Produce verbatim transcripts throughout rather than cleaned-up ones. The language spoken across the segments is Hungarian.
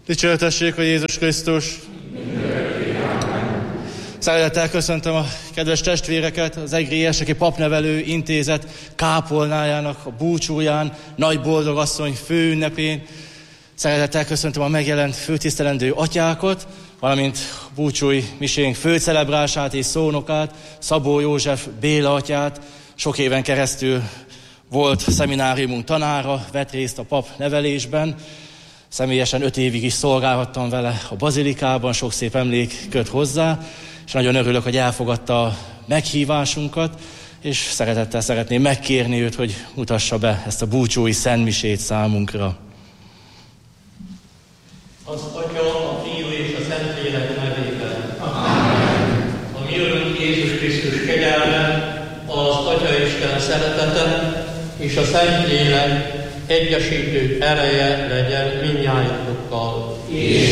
Dicsőítessék a Jézus Krisztus! Szeretettel köszöntöm a kedves testvéreket az Egri Érseki Papnevelő Intézet kápolnájának a búcsúján, Nagy Boldogasszony főünnepén. Szeretettel köszöntöm a megjelent főtisztelendő atyákat, valamint búcsúi misénk főcelebrását és szónokát, Szabó József Béla atyát. Sok éven keresztül volt szemináriumunk tanára, vett részt a pap nevelésben. Személyesen öt évig is szolgálhattam vele a bazilikában, sok szép emlék köt hozzá, és nagyon örülök, hogy elfogadta a meghívásunkat, és szeretettel szeretném megkérni őt, hogy mutassa be ezt a búcsúi szentmisét számunkra. Az Atya, a Fiú és a Szentlélek nevében. Amen. A mi Urunk Jézus Krisztus kegyelme, az Atyaisten szeretete és a Szentlélek egyesítő ereje legyen mindnyájatokkal. És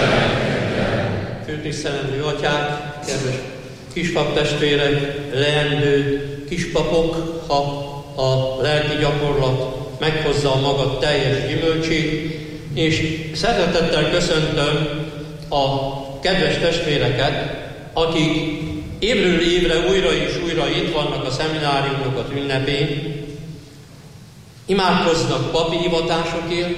főtisztelendő atyák, kedves kispap testvérek, leendő kispapok, ha a lelki gyakorlat meghozza a maga teljes gyümölcsét, és szeretettel köszöntöm a kedves testvéreket, akik évről évre újra és újra itt vannak a szemináriumokat ünnepén, imádkoznak papi hivatásokért,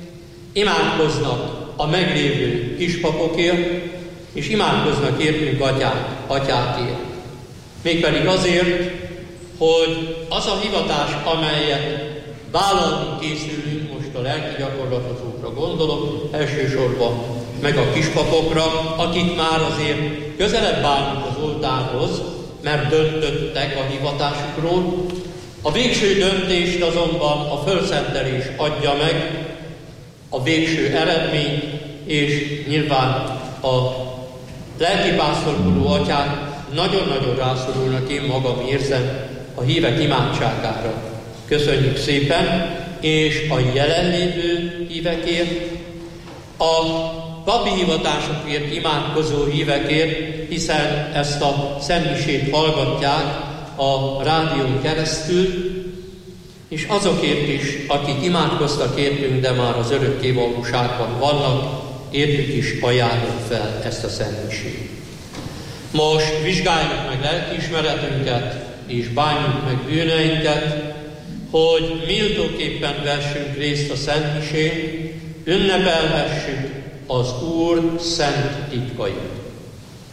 imádkoznak a meglévő kispapokért, és imádkoznak értünk atyák, atyákért. Mégpedig azért, hogy az a hivatás, amelyet vállalni készülünk, most a lelki gyakorlatokra gondolok, elsősorban meg a kispapokra, akik már azért közelebb állnak az oltárhoz, mert döntöttek a hivatásukról. A végső döntést azonban a fölszentelés adja meg, a végső eredmény, és nyilván a lelkipásztorkodó atyák nagyon-nagyon rászorulnak, én magam érzem, a hívek imádságára. Köszönjük szépen, és a jelenlévő hívekért, a papi hivatásokért imádkozó hívekért, hiszen ezt a szentmisét hallgatják a rádión keresztül, és azokért is, akik imádkoztak értünk, de már az örökkévalóságban vannak, értük is ajánlom fel ezt a szentmisét. Most vizsgáljuk meg lelkiismeretünket, és bánjuk meg bűneinket, hogy méltóképpen vessünk részt a szentmisén, ünnepelhessük az Úr szent titkait.